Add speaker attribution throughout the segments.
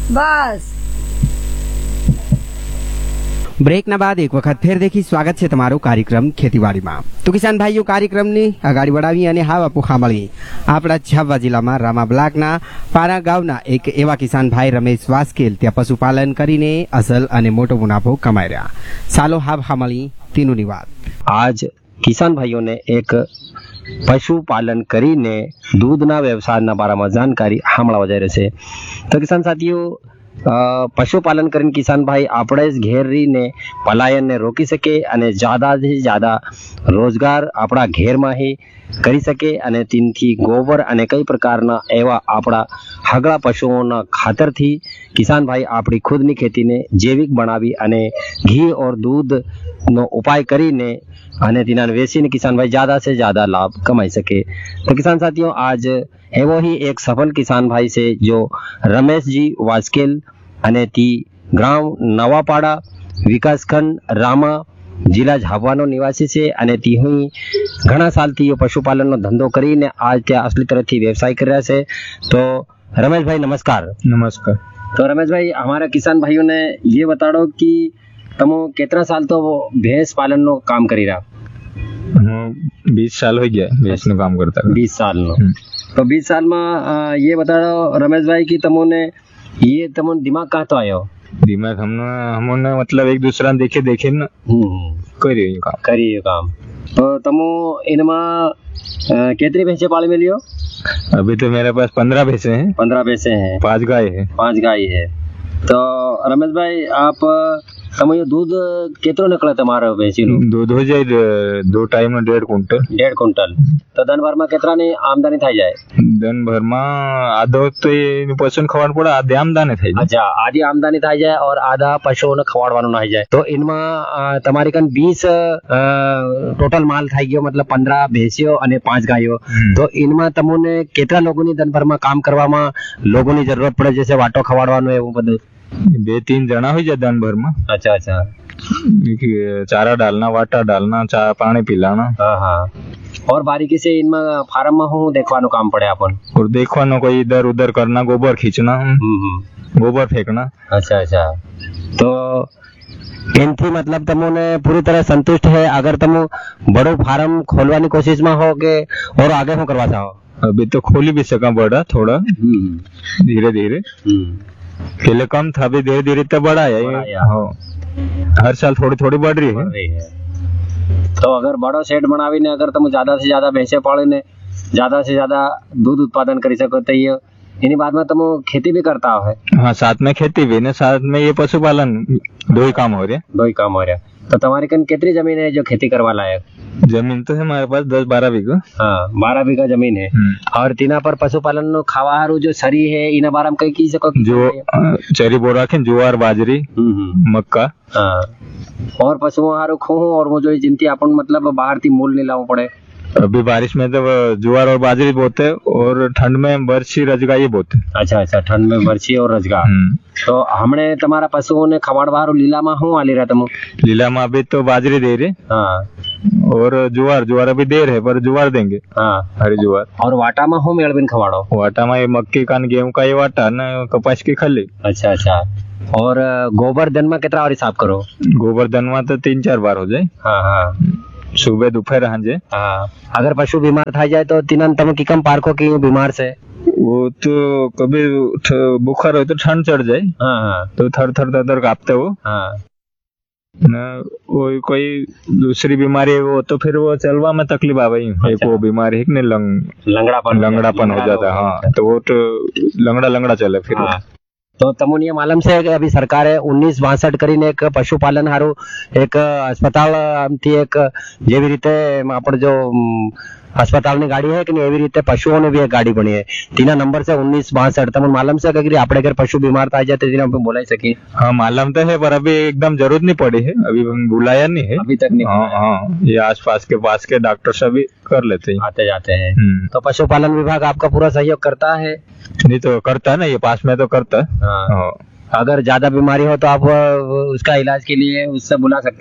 Speaker 1: બસ
Speaker 2: બ્રેકના બાદ એક વખત ફેર દેખી સ્વાગત છે તમારું કાર્યક્રમ ખેતીવાડીમાં। તો કિસાન ભાઈઓ કાર્યક્રમની અગાડી વડાવી અને હા બાપુ સાંભળી આપણા ઝાબવા જિલ્લામાં રામા બ્લોકના પારા ગામના એક એવા કિસાન ભાઈ રમેશ વાસ્કેલ ત્યાં પશુપાલન કરીને અસલ અને મોટો મુનાફો કમાઈ રહ્યા। સાલો હાબ સાંભળી તેનું વાત।
Speaker 3: आज किसान भाइयों ने एक पशुपालन કરીને દૂધના વ્યવસાયના બારામાં જાણકારી હામળવા જઈ રહી છે। તો કિસાન સાથીઓ પશુપાલન કરીને કિસાન ભાઈ આપણે જ ઘેર રહીને પલાયનને રોકી શકે અને જ્યાદાથી જ્યાદા રોજગાર આપણા ઘેરમાં ही કરી શકે અને તેનાથી ગોબર અને કઈ પ્રકારના એવા આપણા હગળા પશુઓના ખાતરથી કિસાન ભાઈ આપણી ખુદની ખેતીને જૈવિક બનાવી અને ઘી और दूधનો ઉપાય કરીને અને તેના વેચીને કિસાન ભાઈ ज्यादा से ज्यादा लाभ कमाई सके। तो किसान साथियों आज एवो ही एक सफल किसान भाई से जो रमेश जी वास्केल અને તી ગ્રામ નવાપાડા વિકાસખંડ રામા જિલ્લા ઝાબવાનો નિવાસી છે અને તી હું ઘણા સાલથી પશુપાલનનો ધંધો કરીને આજ ત્યાં અસલી તરફથી વ્યવસાય કરી રહ્યા છે। તો रमेश भाई नमस्कार।
Speaker 4: नमस्कार।
Speaker 3: तो रमेश भाई हमारा किसान भाइयों ने ये बताड़ो कि तमो कितना साल तो भैंस पालन नो काम करी रहा?
Speaker 4: 20 साल हो गया भैंस નું કામ કરતા।
Speaker 3: 20 साल નો। तो 20 साल में ये बताड़ो रमेश भाई कि तमोने ये तमोने दिमाग कहाँ तो आयो?
Speaker 4: दिमाग हमने मतलब एक दूसरा देखे देखे ना करिए काम।
Speaker 3: तो तमो इनमा कितनी भैंसे पाले में लियो?
Speaker 4: अभी तो मेरे पास 15 भैंसे हैं।
Speaker 3: 15 भैंसे हैं।
Speaker 4: 5 गाय है।
Speaker 3: 5 गाय है। तो रमेश भाई आप तमो ये दूध कितनो निकले तुम्हारे भैंसी नु?
Speaker 4: दूध हो जाए 2 टाइम में 1.5 क्विंटल।
Speaker 3: 1.5 क्विंटल। तो दिन भर में कितना ની आमदनी થઈ જાય?
Speaker 4: दिन भर में आधो तो ये पशु खवाड़ पड़े आधे आमदनी થઈ જાય।
Speaker 3: अच्छा आधी आमदनी થઈ જાય और आधा પશુઓને ખવાડવાનું નહીં જાય। तो इनमें તમારી કન 20 टोटल माल થઈ ગયો मतलब 15 ભેંસીઓ અને 5 ગાયો। तो इनमें તમોને કેટલા લોકોની दिन भर में काम કરવામાં લોકોની જરૂરત પડે जैसे વાટો ખવાડવાનું એવું બધું?
Speaker 4: 2-3 जना हो जाए दिन भर में।
Speaker 3: अच्छा अच्छा।
Speaker 4: चारा डालना वाटा डालना चा पानी पिलाना।
Speaker 3: हाँ हाँ। और बारीकी से इनमें फार्म में हूँ देखवानो काम पड़े अपन
Speaker 4: और देखवानो कोई इधर उधर करना गोबर खींचना गोबर फेंकना।
Speaker 3: अच्छा अच्छा। तो इनथी मतलब तमोने पूरी तरह संतुष्ट है? अगर तुम बड़ो फार्म खोलवानी कोशिश में हो के और आगे हो करवा चाहो?
Speaker 4: अभी तो खोली भी सका बड़ा थोड़ा धीरे धीरे पहले कम था अभी धीरे धीरे तो बढ़ा है। हर साल थोड़ी थोड़ी बढ़ रही है।
Speaker 3: तो अगर बड़ो सेट बनावीने अगर तुम ज्यादा से ज्यादा भैंसे पालीने ज्यादा से ज्यादा दूध उत्पादन करी सको तो ये इन्हीं बाद में तुम खेती भी करता है?
Speaker 4: हाँ साथ में खेती भी ने साथ में ये पशुपालन दो ही काम हो रहे।
Speaker 3: दो ही काम हो रहा। तो तुम्हारी कन कितनी जमीन है जो खेती करवा लायक?
Speaker 4: जमीन तो है हमारे पास 10-12 बीघा।
Speaker 3: हाँ 12 बीघा जमीन है। और तीना पर पशुपालन नो खावाहारू जो सरी है इना बारे में कई की सको?
Speaker 4: जो चरी बो रखे ज्वार बाजरी मक्का।
Speaker 3: हाँ और पशुओं हारू खो और वो जो जिनती अपन मतलब बाहर थी मूल नहीं लाओ पड़े।
Speaker 4: अभी बारिश में तो ज्वार और बाजरी बोते और ठंड में बरछी रजगा ये बोते।
Speaker 3: अच्छा अच्छा ठंड में बरछी और रजगा। तो हमने तुम्हारा पशुओं ने खवाड़ बाहर लीला में हूँ आली रहा तुम?
Speaker 4: लीला में अभी तो बाजरी दे रहे।
Speaker 3: हाँ
Speaker 4: और ज्वार अभी देर है पर ज्वार देंगे।
Speaker 3: हाँ
Speaker 4: हरी ज्वार।
Speaker 3: और वाटा में हूँ मेड़बिन खवाड़ो?
Speaker 4: वाटा में मक्की का गेहूं का ये वाटा न कपास की खली।
Speaker 3: अच्छा अच्छा। और गोबर दिन में कितना और हिसाब करो?
Speaker 4: गोबर दिन में तो 3-4 बार हो जाए।
Speaker 3: हाँ हाँ
Speaker 4: सुबह दोपहर हांजे।
Speaker 3: हाँ अगर पशु बीमार था जाए तो तीन तम की कम पार्को की बीमार से?
Speaker 4: वो तो कभी बुखार हो तो ठंड चढ़ जाए।
Speaker 3: हाँ हाँ
Speaker 4: तो थर थर थर कांपते हो।
Speaker 3: हाँ
Speaker 4: न वो कोई दूसरी बीमारी है वो तो फिर वो चलवा में तकलीफ आ गई। एक वो बीमारी है कि लंगड़ापन हो जाता। हाँ तो वो तो लंगड़ा चले फिर।
Speaker 3: तो तमोने ये मालूम છે કે અભી સરકારે 1962 કરીને એક પશુપાલન હારું એક अस्पताल થી એક જેવી રીતે આપણે જો अस्पताल ની गाड़ी है कि नहीं एवी रीते पशुओं ने भी एक गाड़ी बनी है तीना नंबर से 1962। तमने मालूम से कि आपने अगर पशु बीमार था जाए तो तीना पे बोला सके?
Speaker 4: हाँ मालूम तो है पर अभी एकदम जरूरत नहीं पड़ी है अभी बुलाया नहीं है
Speaker 3: अभी तक नहीं।
Speaker 4: हाँ ये आसपास के पास के डॉक्टर सभी कर लेते हैं
Speaker 3: आते जाते हैं। तो पशुपालन विभाग आपका पूरा सहयोग करता है?
Speaker 4: नहीं तो करता है ना ये पास में तो करता है।
Speaker 3: हाँ। अगर ज्यादा बीमारी हो तो आप उसका इलाज के लिए उससे बुला सकते हैं?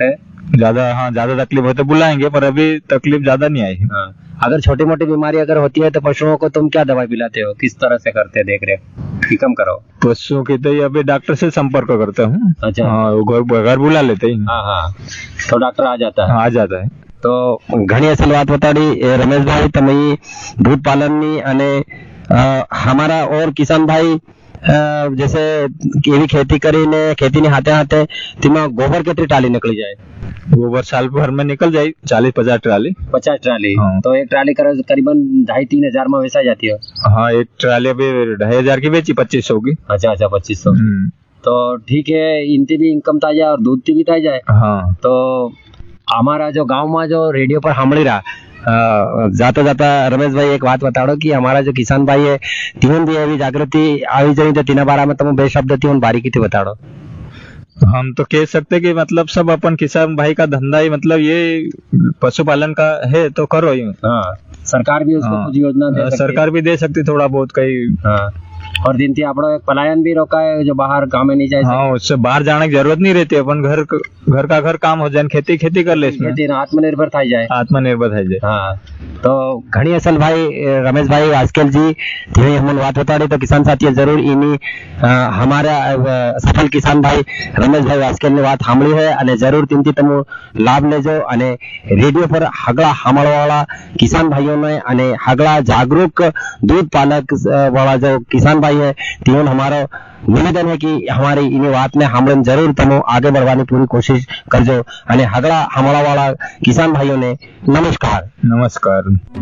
Speaker 4: ज्यादा तकलीफ हो तो बुलाएंगे, पर अभी तकलीफ ज्यादा नहीं आई।
Speaker 3: अगर छोटी मोटी बीमारी अगर होती है तो पशुओं को तुम क्या दवाई पिलाते हो, किस तरह से करते देख रेख कि कम करो?
Speaker 4: पशुओं की तो ये अभी डॉक्टर से संपर्क करता हूँ।
Speaker 3: अच्छा।
Speaker 4: हाँ, वो घर बुला लेते ही।
Speaker 3: हाँ, तो डॉक्टर आ जाता है।
Speaker 4: आ जाता है।
Speaker 3: તો ઘણી અસલ વાત બતાડી રમેશભાઈ, તમે दूध पालनની અને हमारा और किसान भाई जैसे एवी खेती કરીને ખેતીની હાથે હાથે તેમાં गोबर કેટલી ट्राली निकली जाए?
Speaker 4: गोबर साल भर में निकल जाए 40-50 ट्राली।
Speaker 3: 50 ट्राली।
Speaker 4: हाँ।
Speaker 3: तो एक ट्राली करीबन 2,500-3 हजार में वेचा जाती है।
Speaker 4: हाँ, एक ट्राली अभी 2,500 की बेची, 2500 की।
Speaker 3: अच्छा 2500। तो ठीक है, इनती भी इनकम था जाए और दूध भी था जाए।
Speaker 4: हाँ।
Speaker 3: तो हमारा जो गांव में जो रेडियो पर सामड़ी रहा जाता जाता रमेश भाई एक बात बताड़ो कि हमारा जो किसान भाई है तीन भी अभी जागृति आई जाए तो तीन बारा में तुम बेशब्द थी उन बारीकी थी बताड़ो।
Speaker 4: हम तो कह सकते कि मतलब सब अपन किसान भाई का धंधा ही मतलब ये पशुपालन का है तो करो ही।
Speaker 3: हाँ, सरकार भी उसको कुछ योजना दे सकती है।
Speaker 4: सरकार भी दे सकती थोड़ा बहुत कहीं।
Speaker 3: हाँ, और दिन थी आपको एक पलायन भी रोका है जो बाहर गाँव में नहीं जाए।
Speaker 4: हाँ, उससे बाहर जाने की जरूरत नहीं रहती, अपन घर का घर काम हो जाए, खेती कर ले, इसमें
Speaker 3: आत्मनिर्भर था जाए।
Speaker 4: आत्मनिर्भर था जाए।
Speaker 3: हाँ, तो घनी असल भाई रमेश भाई आजकल जी धीरे हमन बात होता रही तो किसान साथी जरूर इन्हीं हमारा सफल किसान भाई रमेश भाई आजकल ने बात सांभળી है અને जरूर तिनથી તમે લાભ લેજો અને રેડિયો પર હગળા સાંભળવાવાળા કિસાન ભાઈઓને અને હગળા જાગरूक दूध पालक वाला जो किसान भाई है तीन हमारा निवेदन है कि हमारी इन बात ने हमने जरूर तमो आगे बढ़वानी पूरी कोशिश करजो અને હગળા સાંભળવાવાળા किसान भाइयों ने नमस्कार।
Speaker 4: नमस्कार।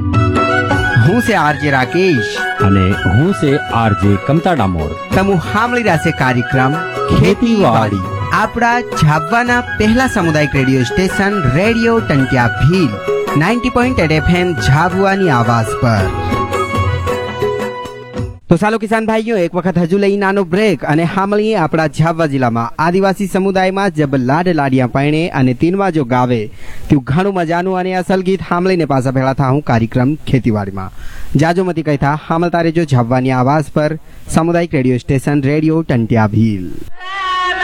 Speaker 2: હું છે આરજે રાકેશ
Speaker 1: અને હું છે આરજે કમતા ડામોર।
Speaker 2: તમુ સાંભળી રહ્યા છે કાર્યક્રમ ખેતીવાડી આપણા ઝાબવાના પહેલા સામુદાયિક radio station radio ટંટિયા Bhil 90.8 FM ઝાબવાની આવાજ પર। तो सालो किसान भाइयों एक वक्त हजू लई नानो ब्रेक અને હામળીએ આપણા ઝાબવા જિલ્લામાં આદિવાસી સમુદાયમાં જબ લાડ લાડિયા પાણે અને તીનવા જો ગાવે તેવું ઘણું મજાનું અને અસલ ગીત હામળીને પાછા ભેળા થા હું કાર્યક્રમ ખેતીવાડીમાં જાજો મતી કહેતા હામળતા રેજો ઝાબવાની આવાજ પર સામુદાયિક રેડિયો સ્ટેશન રેડિયો ટંટિયા ભીલ।